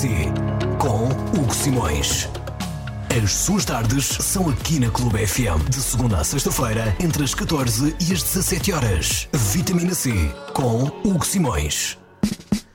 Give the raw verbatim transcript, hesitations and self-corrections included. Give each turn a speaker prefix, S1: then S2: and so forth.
S1: C, com Hugo Simões. As suas tardes são aqui na Clube F M, de segunda a sexta-feira, entre as catorze e as dezassete horas. Vitamina C, com Hugo Simões.